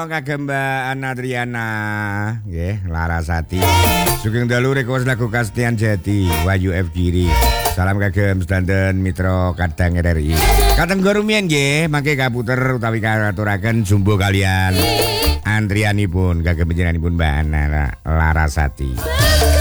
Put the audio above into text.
Kagem Mbak Anna Triana nggih Larasati. Sugeng dalu request lagu Kastian Jati Wahyu F Giri. Salam kagem sedanten mitra kadang RRI. Katenggo rumiyin nggih mangke kaputer utawi katuraken jumbo kalian antrianipun kagem panjenenganipun Mbak Anna Larasati.